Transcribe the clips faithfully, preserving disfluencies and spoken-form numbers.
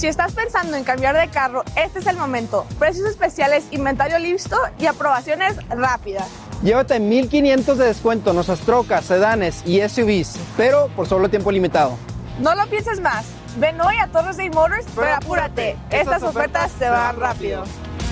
Si estás pensando en cambiar de carro, este es el momento. Precios especiales, inventario listo y aprobaciones rápidas. Llévate mil quinientos de descuento en nuestras trocas, sedanes y S U Vs, pero por solo tiempo limitado. No lo pienses más. Ven hoy a Torres Day Motors, pero, pero apúrate. Estas, Estas ofertas, ofertas se van rápido.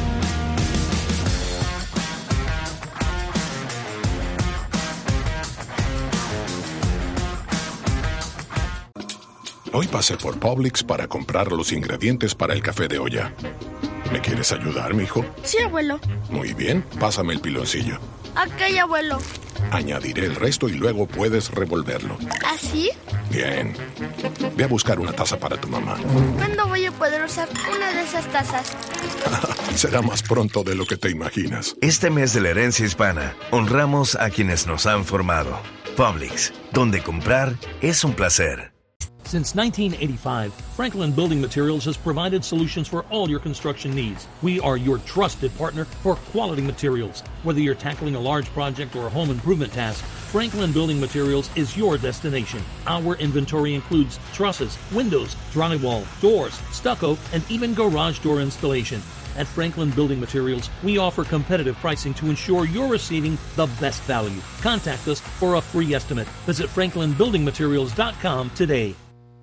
Hoy pasé por Publix para comprar los ingredientes para el café de olla. ¿Me quieres ayudar, mijo? Sí, abuelo. Muy bien, pásame el piloncillo. Ok, abuelo. Añadiré el resto y luego puedes revolverlo. ¿Así? Bien. Ve a buscar una taza para tu mamá. ¿Cuándo voy a poder usar una de esas tazas? Será más pronto de lo que te imaginas. Este mes de la herencia hispana, honramos a quienes nos han formado. Publix, donde comprar es un placer. Since nineteen eighty-five, Franklin Building Materials has provided solutions for all your construction needs. We are your trusted partner for quality materials. Whether you're tackling a large project or a home improvement task, Franklin Building Materials is your destination. Our inventory includes trusses, windows, drywall, doors, stucco, and even garage door installation. At Franklin Building Materials, we offer competitive pricing to ensure you're receiving the best value. Contact us for a free estimate. Visit franklin building materials dot com today.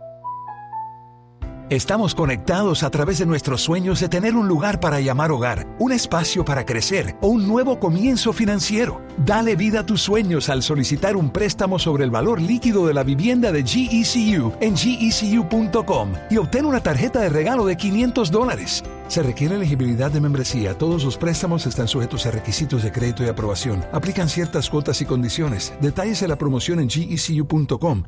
Estamos conectados a través de nuestros sueños de tener un lugar para llamar hogar, un espacio para crecer o un nuevo comienzo financiero. Dale vida a tus sueños al solicitar un préstamo sobre el valor líquido de la vivienda de G E C U en G E C U punto com y obtén una tarjeta de regalo de quinientos dólares. Se requiere elegibilidad de membresía. Todos los préstamos están sujetos a requisitos de crédito y aprobación. Aplican ciertas cuotas y condiciones. Detalles de la promoción en G E C U punto com.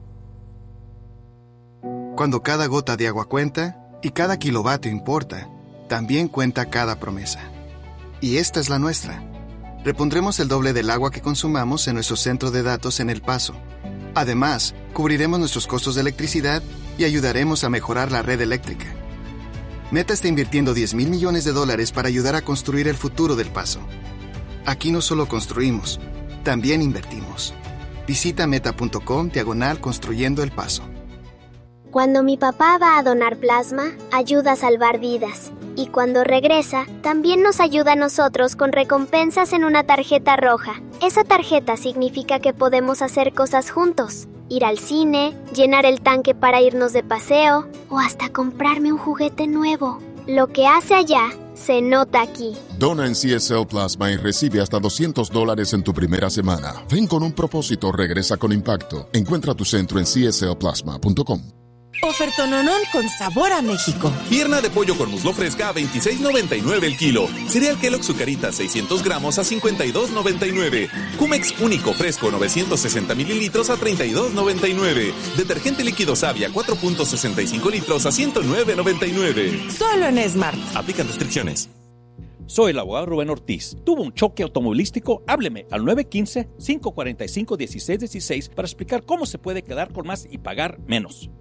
Cuando cada gota de agua cuenta y cada kilovatio importa, también cuenta cada promesa. Y esta es la nuestra. Repondremos el doble del agua que consumamos en nuestro centro de datos en El Paso. Además, cubriremos nuestros costos de electricidad y ayudaremos a mejorar la red eléctrica. Meta está invirtiendo diez mil millones de dólares para ayudar a construir el futuro del Paso. Aquí no solo construimos, también invertimos. Visita meta punto com diagonal construyendo el Paso. Cuando mi papá va a donar plasma, ayuda a salvar vidas. Y cuando regresa, también nos ayuda a nosotros con recompensas en una tarjeta roja. Esa tarjeta significa que podemos hacer cosas juntos. Ir al cine, llenar el tanque para irnos de paseo, o hasta comprarme un juguete nuevo. Lo que hace allá, se nota aquí. Dona en C S L Plasma y recibe hasta doscientos dólares en tu primera semana. Ven con un propósito, regresa con impacto. Encuentra tu centro en C S L plasma punto com. Ofertononón con sabor a México. Pierna de pollo con muslo fresca a veintiséis noventa y nueve el kilo. Cereal Kellogg Zucaritas seiscientos gramos a cincuenta y dos noventa y nueve. Cumex único fresco novecientos sesenta mililitros a treinta y dos noventa y nueve. Detergente líquido Savia cuatro punto sesenta y cinco litros a ciento nueve noventa y nueve. Solo en Smart. Aplican restricciones. Soy el abogado Rubén Ortiz. ¿Tuvo un choque automovilístico? Hábleme al nueve uno cinco, cinco cuatro cinco, uno seis uno seis para explicar cómo se puede quedar con más y pagar menos.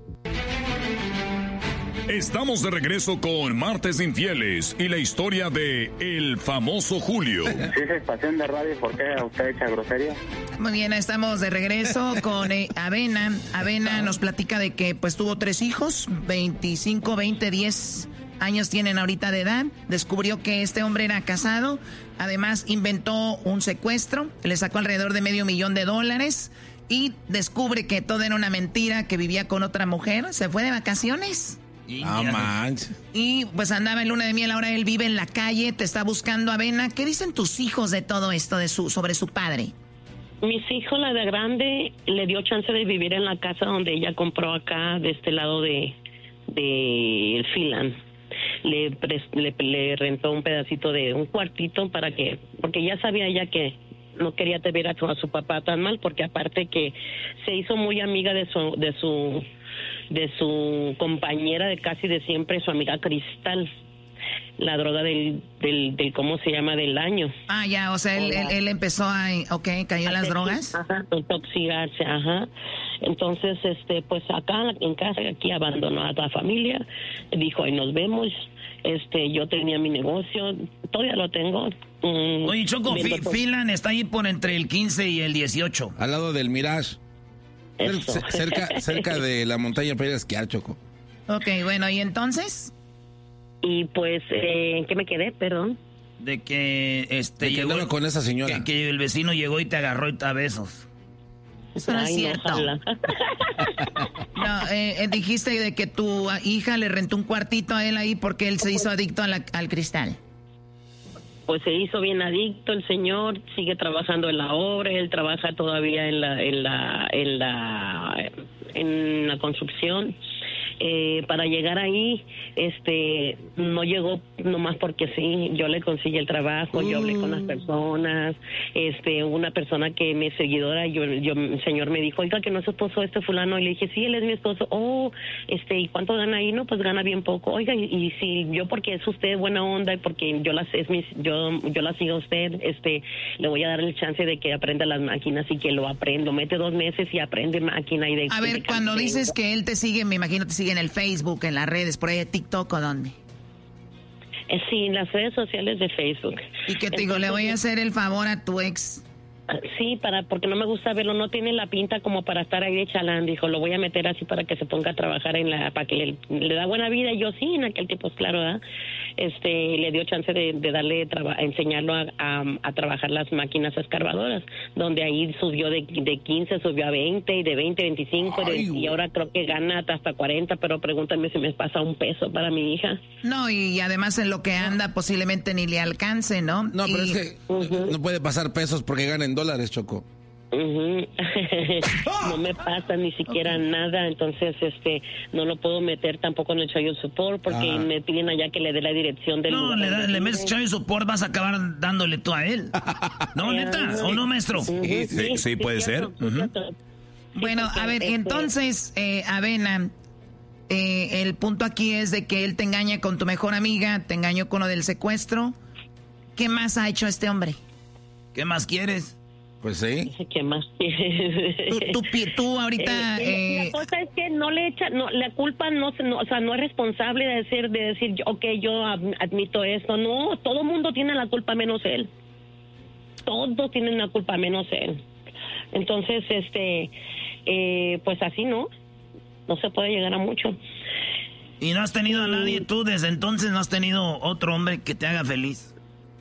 Estamos de regreso con Martes de Infieles y la historia de El Famoso Julio. Si es estación de radio, ¿por qué usted echa grosería? Muy bien, estamos de regreso con eh, Avena. Avena nos platica de que pues tuvo tres hijos, veinticinco, veinte, diez años tienen ahorita de edad. Descubrió que este hombre era casado. Además, inventó un secuestro. Le sacó alrededor de medio millón de dólares. Y descubre que todo era una mentira, que vivía con otra mujer. Se fue de vacaciones. No manches. Y pues andaba en luna de miel, ahora él vive en la calle, te está buscando, Avena. ¿Qué dicen tus hijos de todo esto, de su sobre su padre? Mis hijos, la de grande, le dio chance de vivir en la casa donde ella compró acá, de este lado de, de el Filan. Le, le, le rentó un pedacito de un cuartito para que, porque ya sabía ella que no quería ver a su, a su papá tan mal, porque aparte que se hizo muy amiga de su de su de su compañera de casi de siempre, su amiga Cristal, la droga del del, del ¿cómo se llama? Del año. Ah, ya, o sea, él, él, él empezó a, ok, cayó en las drogas. Ajá, intoxicarse, ajá. Entonces, este, pues acá en casa, aquí abandonó a la familia, dijo, ahí nos vemos. Este, yo tenía mi negocio, todavía lo tengo. Mm, Oye, Choco, Fi- Filan está ahí por entre el quince y el dieciocho. Al lado del Mirage. Eso. Cerca, cerca de la montaña para ir a esquiar, Choco. Ok, bueno, ¿y entonces? Y pues, eh, ¿en qué me quedé? Perdón. De que este de que llegó con esa señora. Que, que el vecino llegó y te agarró y te a besos. Eso no es cierto. No, no eh, eh, dijiste de que tu hija le rentó un cuartito a él ahí porque él se hizo adicto a la, al cristal. Pues se hizo bien adicto el señor, sigue trabajando en la obra, él trabaja todavía en la en la en la en la construcción. Eh, para llegar ahí, este, no llegó nomás porque sí, yo le conseguí el trabajo, uh. yo hablé con las personas, este, una persona que me seguidora, yo, yo, el señor me dijo, oiga, que no es su esposo este fulano, y le dije, sí, él es mi esposo. Oh, este, ¿y cuánto gana ahí? No, pues gana bien poco. Oiga, y, y si yo, porque es usted buena onda y porque yo las, es mis, yo, yo la sigo a usted, este, le voy a dar el chance de que aprenda las máquinas y que lo aprenda, mete dos meses y aprende máquina y de. A ver, de cuando dices que él te sigue, me imagino te sigue en el Facebook, en las redes, por ahí, TikTok o dónde. Sí, en las redes sociales de Facebook. Y que te digo, le voy a hacer el favor a tu ex. Sí, para porque no me gusta verlo, no tiene la pinta como para estar ahí de chalán, dijo, lo voy a meter así para que se ponga a trabajar en la, para que le, le da buena vida, y yo sí, en aquel tiempo, claro, ¿verdad? Este, le dio chance de, de darle, traba, enseñarlo a, a, a trabajar las máquinas escarbadoras, donde ahí subió de, de quince, subió a veinte, y de veinte, veinticinco, de, y ahora creo que gana hasta cuarenta, pero pregúntame si me pasa un peso para mi hija. No, y además en lo que anda posiblemente ni le alcance, ¿no? No, pero y... es que uh-huh. no puede pasar pesos porque gana en dólares, Choco. Uh-huh. No me pasa ni siquiera okay. nada, entonces este no lo puedo meter tampoco en el child support porque ah. me piden allá que le dé la dirección del no, le, da, le metes child support, vas a acabar dándole tú a él. No, neta, sí. ¿O no, maestro? Uh-huh. Sí, sí, sí, sí, puede ser. Uh-huh. Bueno, a ver, entonces, eh, Avena, eh, el punto aquí es de que él te engaña con tu mejor amiga, te engañó con lo del secuestro. ¿Qué más ha hecho este hombre? ¿Qué más quieres? Pues sí. ¿Qué más quieres? Tú, tú, tú ahorita... Eh, eh, la cosa es que no le echa, no, la culpa no, no, o sea, no es responsable de decir, de decir, ok, yo admito esto. No, todo mundo tiene la culpa menos él. Todos tienen la culpa menos él. Entonces, este, eh, pues así no, no se puede llegar a mucho. ¿Y no has tenido a nadie tú desde entonces? ¿No has tenido otro hombre que te haga feliz?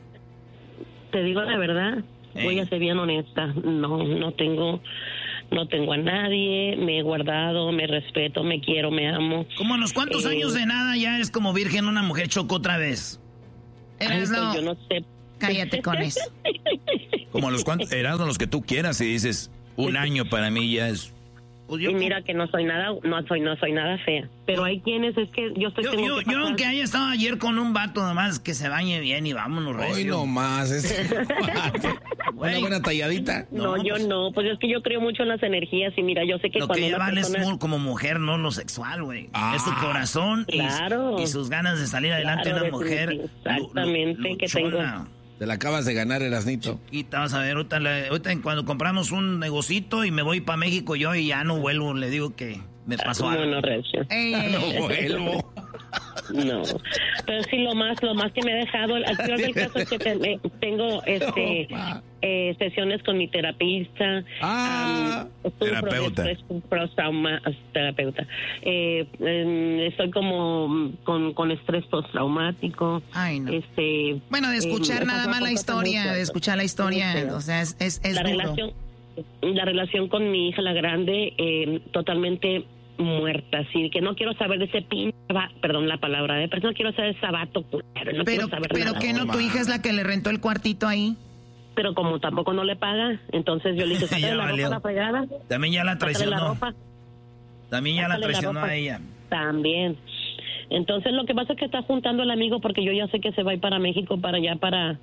Te digo la verdad. Voy a ser bien honesta, no, no tengo, no tengo a nadie, me he guardado, me respeto, me quiero, me amo. ¿Como a los cuantos eh, años de nada ya es como virgen una mujer Choco otra vez? Eras no, yo no sé. Cállate con eso. Como a los cuantos, eras los que tú quieras y dices, un año para mí ya es... Pues yo, y mira que no soy nada, no soy, no soy nada fea. Pero hay quienes es que yo estoy... Yo, yo, yo aunque haya estado ayer con un vato nomás, que se bañe bien y vámonos, recio. Hoy nomás, es... Una buena talladita. No, no yo pues, no, pues es que yo creo mucho en las energías y mira, yo sé que lo cuando que una vale persona... es muy, como mujer, no lo sexual, güey. Ah, es su corazón claro, y, y sus ganas de salir adelante de claro, una mujer. Exactamente, lu, lu, que tengo... Te la acabas de ganar, Erasnito. Y te vas a ver, ahorita, ahorita cuando compramos un negocito y me voy para México yo y ya no vuelvo, le digo que me pasó algo. No, Recio. No vuelvo. No, pero sí lo más, lo más que me ha dejado, al peor del caso es que te, tengo este eh, sesiones con mi terapista, ah, um, terapeuta, trauma, terapeuta. Eh, eh, estoy como con, con estrés postraumático. Ay, no. Este, bueno, de escuchar eh, nada más la historia, de escuchar la historia, mucho. O sea, es, es, es la duro. relación, la relación con mi hija la grande, eh, totalmente muerta, así que no quiero saber de ese pin, perdón la palabra, de pero no quiero saber de sabato, no pero quiero saber pero nada. que no, tu hija es la que le rentó el cuartito ahí. Pero como tampoco no le paga, entonces yo le dije, sácale la ropa a la fregada. También ya la traicionó. La También ya la traicionó a ella. También. Entonces lo que pasa es que está juntando el amigo porque yo ya sé que se va a ir para México, para allá, para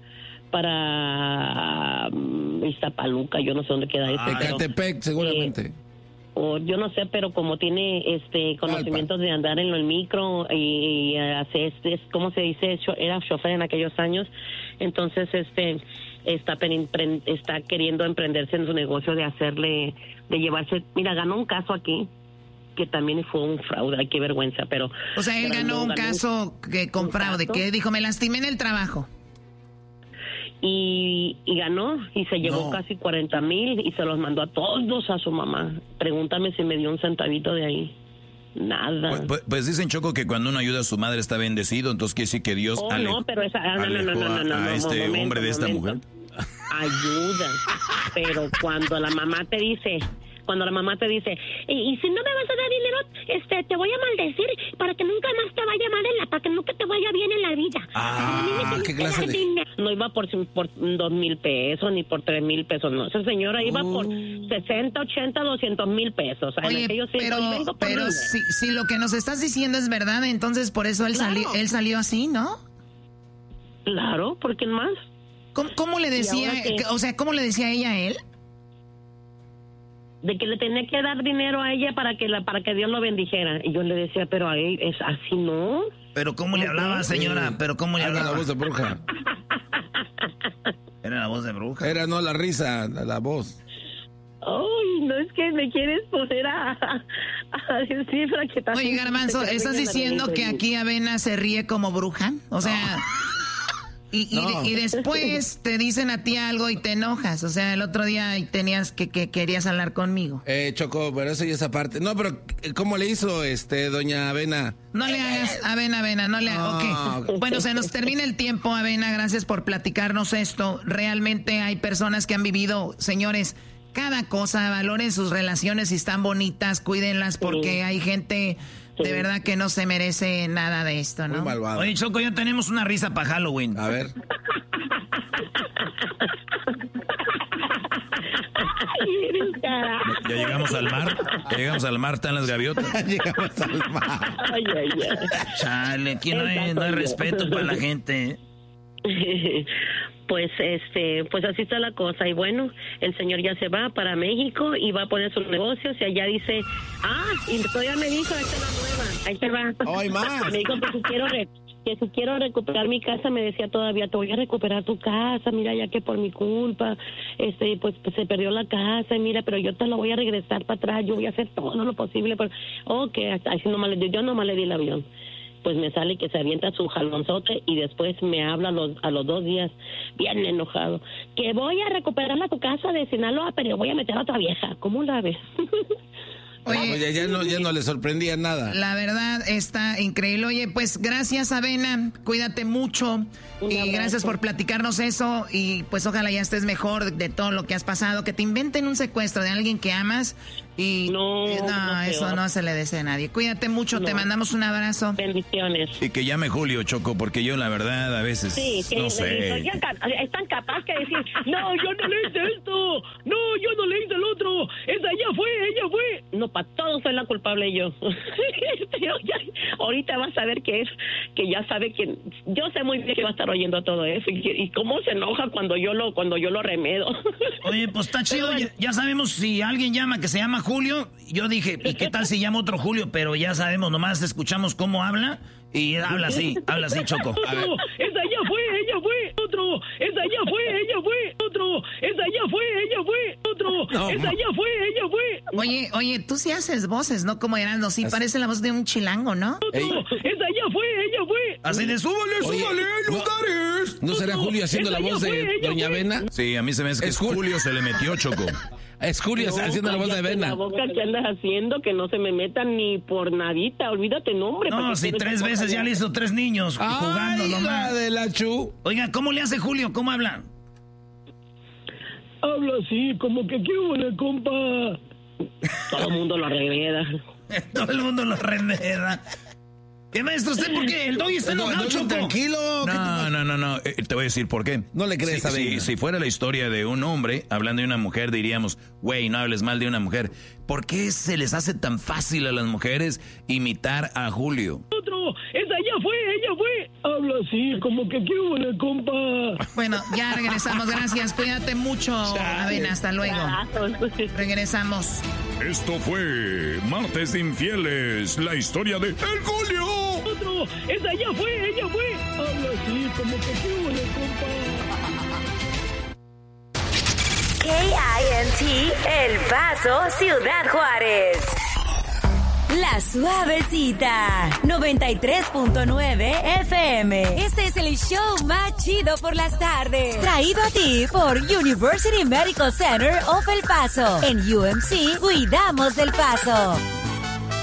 para um, Iztapaluca, yo no sé dónde queda eso. Ah, Ecatepec, seguramente. Eh, o yo no sé, pero como tiene este conocimientos de andar en el micro y, y hacer este, ¿cómo se dice? Era chofer en aquellos años, entonces este está está queriendo emprenderse en su negocio de hacerle, de llevarse, mira, ganó un caso aquí que también fue un fraude, ay, qué vergüenza, pero... O sea, él ganó un ganó caso un, que con fraude, que dijo, me lastimé en el trabajo. Y, y ganó y se llevó no. casi cuarenta mil y se los mandó a todos a su mamá. Pregúntame si me dio un centavito de ahí. Nada. Pues, pues, pues dicen, Choco, que cuando uno ayuda a su madre está bendecido, entonces quiere decir que Dios Oh, ale- no, pero esa, no, no, alejó no, no, no, no, a, no, a este momento, hombre de esta momento. mujer. Ayuda, pero cuando la mamá te dice, cuando la mamá te dice, y, y si no me vas a dar dinero, este, te voy a maldecir para que nunca más te vaya mal en la, para que nunca te vaya bien en la vida. Ah, ¿qué clase de...? No iba por, por dos mil pesos ni por tres mil pesos, no. Esa señora iba Uh. por sesenta, ochenta, doscientos mil pesos. En Oye, aquellos tiempos, pero, vengo por pero dinero. si, si lo que nos estás diciendo es verdad, entonces por eso él, Claro. salió, él salió así, ¿no? Claro, ¿por qué más? ¿Cómo, cómo le ¿Y decía, ahora qué? o sea, cómo le decía ella a él? De que le tenía que dar dinero a ella para que la para que Dios lo bendijera. Y yo le decía, pero a él es así, ¿no? Pero ¿cómo le hablaba, señora? Pero ¿cómo le Era hablaba? la voz de bruja. Era la voz de bruja. Era no la risa, la, la voz. Ay, no es que me quieres poner a, a decir para que también Oye, Garbanzo, te ¿estás vengan a diciendo que reír. aquí Avena se ríe como bruja? O sea, y, y, No. y después te dicen a ti algo y te enojas. O sea, el otro día tenías que, que querías hablar conmigo. Eh, Choco, pero eso ya esa parte. No, pero ¿cómo le hizo este doña Avena? No le hagas, Avena, Avena, no le hagas. No. Ok. Bueno, se nos termina el tiempo, Avena. Gracias por platicarnos esto. Realmente hay personas que han vivido, señores, cada cosa. Valoren sus relaciones, si están bonitas, cuídenlas, porque hay gente de verdad que no se merece nada de esto, ¿no? Muy malvado. Oye, Choco, ya tenemos una risa para Halloween. A ver. Ay, eres cara. Ya llegamos al mar. Ya llegamos al mar, están las gaviotas. Llegamos al mar. Ay, ay, ay. Chale, aquí no hay, no hay respeto para la gente. Pues este, pues así está la cosa. Y bueno, el señor ya se va para México y va a poner sus negocios y allá dice, ah, y todavía me dijo, esta es la nueva, ahí se va. ¡Ay, más! Me dijo que si quiero re- que si quiero recuperar mi casa, me decía todavía, te voy a recuperar tu casa, mira, ya que por mi culpa, este, pues, pues se perdió la casa, y mira, pero yo te lo voy a regresar para atrás, yo voy a hacer todo lo posible, pero, ok, así nomás le di, yo nomás le di el avión. Pues me sale que se avienta su jalonzote y después me habla a los, a los dos días, bien enojado, que voy a recuperar la tu casa de Sinaloa, pero voy a meter a otra vieja. ¿Cómo la ves? Oye, Oye, ya no, ya no le sorprendía nada. la verdad está increíble. Oye, pues gracias, Avena. Cuídate mucho. Un Y abrazo. gracias por platicarnos eso. Y pues ojalá ya estés mejor de todo lo que has pasado. Que te inventen un secuestro de alguien que amas. Y No, eh, no, no eso peor. no se le desea a nadie. Cuídate mucho. Te No. mandamos un abrazo. Bendiciones. Y que llame Julio, Choco, porque yo la verdad a veces Sí, sí, no sé. ya ca- es tan capaz que decir, no, yo no le hice esto, no, yo no le hice el otro, esa ella fue, ella fue. No, para todo soy la culpable yo. Pero ya, ahorita vas a ver que es, que ya sabe que, yo sé muy bien que va a estar oyendo todo eso y, y cómo se enoja cuando yo lo, cuando yo lo remedo. Oye, pues está chido, ya, ya sabemos si alguien llama que se llama Julio. Yo dije, ¿y qué tal si llama otro Julio? Pero ya sabemos, nomás escuchamos cómo habla y habla así, habla así, Choco. Otro, esa ella fue, ella fue, otro, esa ella fue, ella fue, otro, esa ella fue, ella fue, otro, No, esa ma- ella fue, ella fue, Oye, oye, tú sí haces voces, ¿no? Como Erasmo. Sí, parece la voz de un chilango, ¿no? otro, esa ella fue, ella fue. Así de súbale, Oye, súbale, no- lugares. ¿No será Julio haciendo la Esa voz ya de fue, ella doña fue. Avena? Sí, a mí se me hace que Es Julio. Julio se le metió, Choco. Es Julio No, haciendo la voz de cállate Avena. la boca que andas haciendo, que no se me metan ni por nadita, olvídate nombre. No, porque si tú eres tres una veces cosa ya le hizo tres niños jugando ¡Ay, nomás. hija de la chu! Oiga, ¿cómo le hace Julio? ¿Cómo habla? Habla así, como que qué huele, compa. Todo el mundo lo regreda. Todo el mundo lo remeda. ¿Qué maestro usted? ¿Por qué? El doggy está No, enojado, no, Choco. tranquilo. ¿qué te No, pasa? no, no, no. Eh, te voy a decir por qué. No le crees Si- a si, Avena. si fuera la historia de un hombre hablando de una mujer, diríamos, güey, no hables mal de una mujer. ¿Por qué se les hace tan fácil a las mujeres imitar a Julio? Otro, esa ella fue, ella fue. Habla así, como que qué huele, compa. Bueno, ya regresamos. Gracias. Cuídate mucho, Avena. Hasta luego. Regresamos. Esto fue Martes de Infieles, la historia de El Julio. Otro, esa ella fue, ella fue. Habla así, como que qué huele, compa. K I N T El Paso, Ciudad Juárez. La Suavecita, noventa y tres punto nueve F M. Este es el show más chido por las tardes. Traído a ti por University Medical Center of El Paso. En U M C, cuidamos del paso.